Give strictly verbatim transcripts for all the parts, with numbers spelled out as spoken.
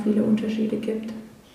viele Unterschiede gibt.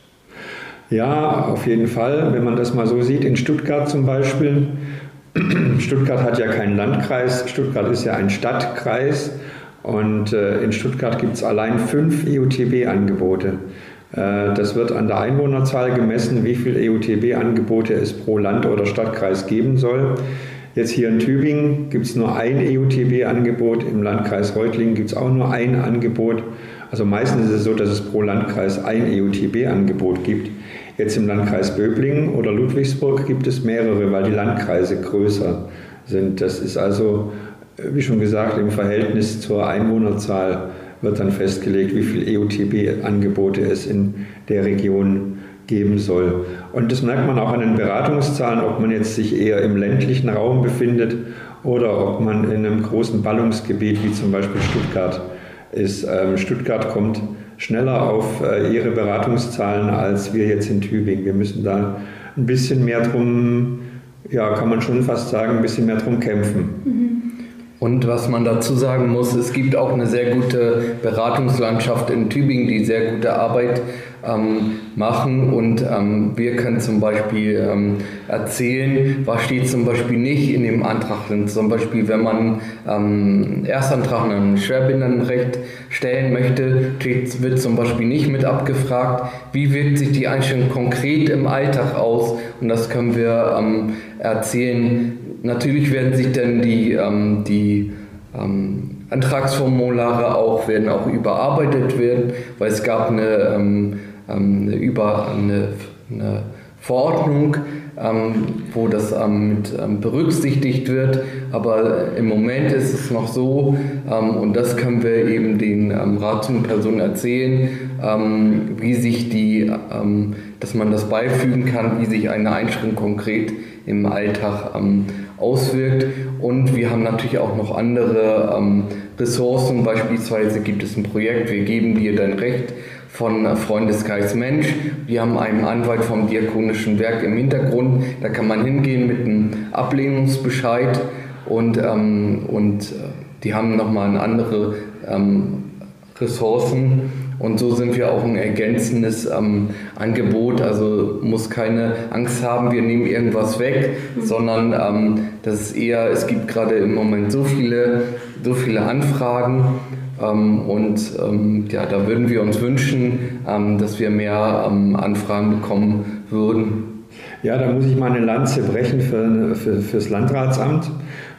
Ja, auf jeden Fall. Wenn man das mal so sieht, in Stuttgart zum Beispiel, Stuttgart hat ja keinen Landkreis, Stuttgart ist ja ein Stadtkreis und äh, in Stuttgart gibt es allein fünf E U T B-Angebote. Äh, das wird an der Einwohnerzahl gemessen, wie viele E U T B-Angebote es pro Land oder Stadtkreis geben soll. Jetzt hier in Tübingen gibt es nur ein E U T B-Angebot, im Landkreis Reutlingen gibt es auch nur ein Angebot. Also meistens ist es so, dass es pro Landkreis ein E U T B-Angebot gibt. Jetzt im Landkreis Böblingen oder Ludwigsburg gibt es mehrere, weil die Landkreise größer sind. Das ist also, wie schon gesagt, im Verhältnis zur Einwohnerzahl wird dann festgelegt, wie viele E U T B-Angebote es in der Region geben soll. Und das merkt man auch an den Beratungszahlen, ob man jetzt sich eher im ländlichen Raum befindet oder ob man in einem großen Ballungsgebiet wie zum Beispiel Stuttgart ist. Ähm, Stuttgart kommt schneller auf äh, ihre Beratungszahlen als wir jetzt in Tübingen. Wir müssen da ein bisschen mehr drum, ja, kann man schon fast sagen, ein bisschen mehr drum kämpfen. Mhm. Und was man dazu sagen muss, es gibt auch eine sehr gute Beratungslandschaft in Tübingen, die sehr gute Arbeit ähm, machen. Und ähm, wir können zum Beispiel ähm, erzählen, was steht zum Beispiel nicht in dem Antrag drin. Zum Beispiel, wenn man ähm, Erstantrag in einem Schwerbehindertenrecht stellen möchte, wird zum Beispiel nicht mit abgefragt, wie wirkt sich die Einstellung konkret im Alltag aus. Und das können wir ähm, erzählen. Natürlich werden sich dann die, ähm, die ähm, Antragsformulare auch, werden auch überarbeitet werden, weil es gab eine, ähm, eine, über, eine, eine Verordnung, ähm, wo das ähm, mit ähm, berücksichtigt wird. Aber im Moment ist es noch so, ähm, und das können wir eben den ähm, Ratspersonen erzählen, ähm, wie sich die, ähm, dass man das beifügen kann, wie sich eine Einschränkung konkret im Alltag ähm, auswirkt. Und wir haben natürlich auch noch andere ähm, Ressourcen. Beispielsweise gibt es ein Projekt, wir geben dir dein Recht von Freundeskreis Mensch. Wir haben einen Anwalt vom Diakonischen Werk im Hintergrund. Da kann man hingehen mit einem Ablehnungsbescheid und, ähm, und die haben nochmal andere ähm, Ressourcen. Und so sind wir auch ein ergänzendes ähm, Angebot, also muss keine Angst haben, wir nehmen irgendwas weg, sondern ähm, das ist eher, es gibt gerade im Moment so viele, so viele Anfragen ähm, und ähm, ja, da würden wir uns wünschen, ähm, dass wir mehr ähm, Anfragen bekommen würden. Ja, da muss ich mal eine Lanze brechen für, für, fürs Landratsamt.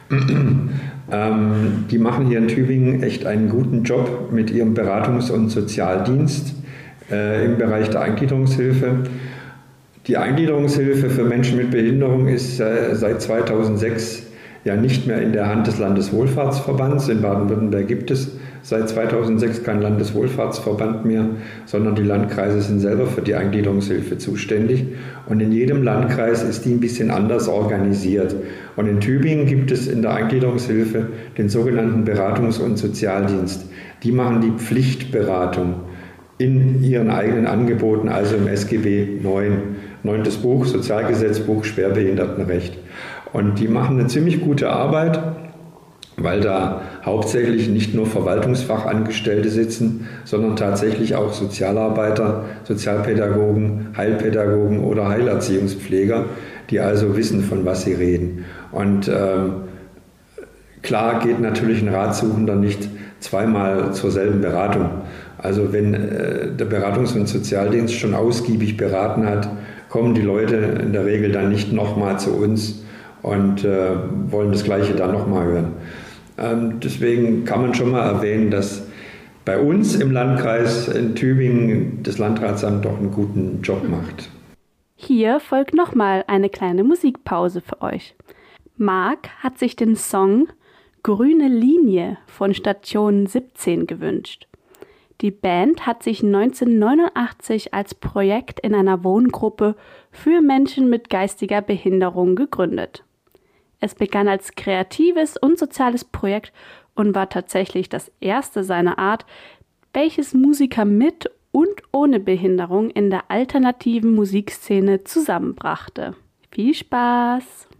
Ähm, die machen hier in Tübingen echt einen guten Job mit ihrem Beratungs- und Sozialdienst äh, im Bereich der Eingliederungshilfe. Die Eingliederungshilfe für Menschen mit Behinderung ist äh, seit zweitausendsechs ja nicht mehr in der Hand des Landeswohlfahrtsverbands. In Baden-Württemberg gibt es seit zweitausendsechs keinen Landeswohlfahrtsverband mehr, sondern die Landkreise sind selber für die Eingliederungshilfe zuständig. Und in jedem Landkreis ist die ein bisschen anders organisiert. Und in Tübingen gibt es in der Eingliederungshilfe den sogenannten Beratungs- und Sozialdienst. Die machen die Pflichtberatung in ihren eigenen Angeboten, also im S G B neun, neuntes Buch, Sozialgesetzbuch, Schwerbehindertenrecht. Und die machen eine ziemlich gute Arbeit, weil da hauptsächlich nicht nur Verwaltungsfachangestellte sitzen, sondern tatsächlich auch Sozialarbeiter, Sozialpädagogen, Heilpädagogen oder Heilerziehungspfleger, die also wissen, von was sie reden. Und ähm, klar geht natürlich ein Ratsuchender nicht zweimal zur selben Beratung. Also wenn äh, der Beratungs- und Sozialdienst schon ausgiebig beraten hat, kommen die Leute in der Regel dann nicht nochmal zu uns und äh, wollen das Gleiche dann nochmal hören. Ähm, deswegen kann man schon mal erwähnen, dass bei uns im Landkreis in Tübingen das Landratsamt doch einen guten Job macht. Hier folgt nochmal eine kleine Musikpause für euch. Marc hat sich den Song Grüne Linie von Station siebzehn gewünscht. Die Band hat sich neunzehnhundertneunundachtzig als Projekt in einer Wohngruppe für Menschen mit geistiger Behinderung gegründet. Es begann als kreatives und soziales Projekt und war tatsächlich das erste seiner Art, welches Musiker mit und ohne Behinderung in der alternativen Musikszene zusammenbrachte. Viel Spaß!